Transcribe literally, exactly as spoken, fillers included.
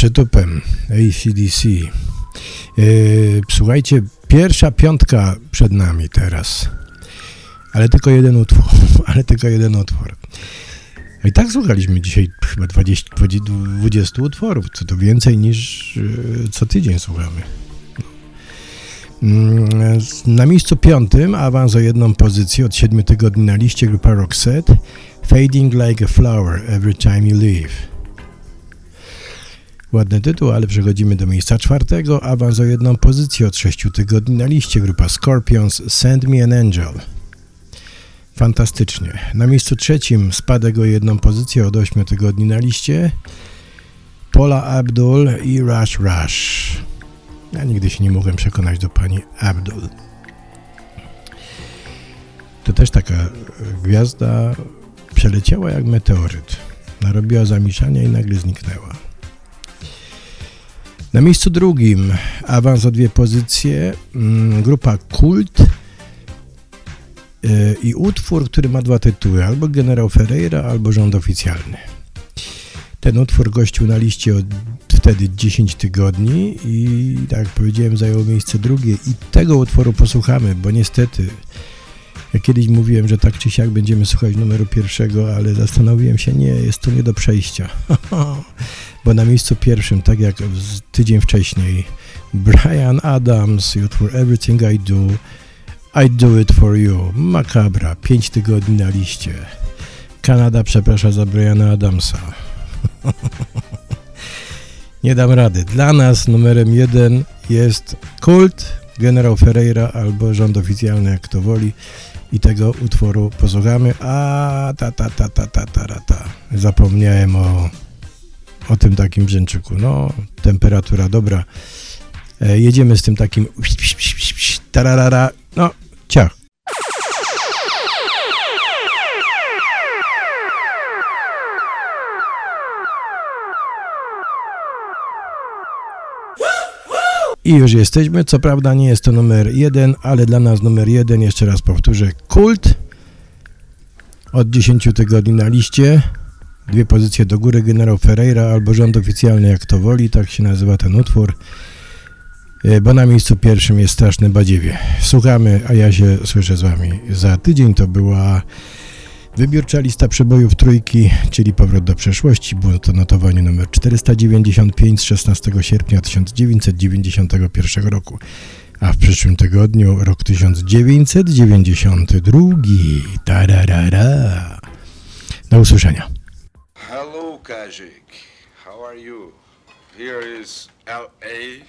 przytupem A C D C. Yy, słuchajcie, pierwsza piątka przed nami teraz. Ale tylko jeden utwór. Ale tylko jeden utwór. I tak słuchaliśmy dzisiaj chyba dwadzieścia, dwadzieścia utworów, co to więcej niż yy, co tydzień słuchamy. Na miejscu piątym awans o jedną pozycję od siedmiu tygodni na liście grupa Roxette, Fading Like a Flower Every Time You Leave. Ładny tytuł, ale przechodzimy do miejsca czwartego, awans o jedną pozycję od sześciu tygodni na liście grupa Scorpions, Send Me an Angel. Fantastycznie. Na miejscu trzecim spadek o jedną pozycję od ośmiu tygodni na liście, Paula Abdul i Rush Rush. Ja nigdy się nie mogłem przekonać do pani Abdul. To też taka gwiazda przeleciała jak meteoryt. Narobiła zamieszania i nagle zniknęła. Na miejscu drugim awans o dwie pozycje, grupa Kult yy, i utwór, który ma dwa tytuły, albo Generał Ferreira, albo Rząd Oficjalny. Ten utwór gościł na liście od wtedy dziesięć tygodni i tak jak powiedziałem, zajął miejsce drugie i tego utworu posłuchamy, bo niestety ja kiedyś mówiłem, że tak czy siak będziemy słuchać numeru pierwszego, ale zastanowiłem się, nie, jest to nie do przejścia. Bo na miejscu pierwszym, tak jak tydzień wcześniej, Bryan Adams i utwór Everything I Do, I Do It For You, Makabra, pięć tygodni na liście. Kanada przeprasza za Bryana Adamsa. Nie dam rady. Dla nas numerem jeden jest Kult, Generał Ferreira albo Rząd Oficjalny, jak kto woli. I tego utworu posłuchamy. A ta ta ta ta ta ta ta. Zapomniałem o, o tym takim brzęczyku. No, temperatura dobra. E, jedziemy z tym takim tararara. No, ciach. I już jesteśmy, co prawda nie jest to numer jeden, ale dla nas numer jeden, jeszcze raz powtórzę, Kult, od dziesięciu tygodni na liście, dwie pozycje do góry, Generał Ferreira albo Rząd Oficjalny, jak to woli, tak się nazywa ten utwór, bo na miejscu pierwszym jest Straszne Badziewie. Słuchamy, a ja się słyszę z wami za tydzień. To była wybiórcza lista przebojów trójki, czyli Powrót do przeszłości. Było to notowanie numer czterysta dziewięćdziesiąt pięć z szesnastego sierpnia tysiąc dziewięćset dziewięćdziesiątego pierwszego roku. A w przyszłym tygodniu rok tysiąc dziewięćset dziewięćdziesiąty drugi. Tararara. Do usłyszenia. Hello, Kazik. How are you? Here is L A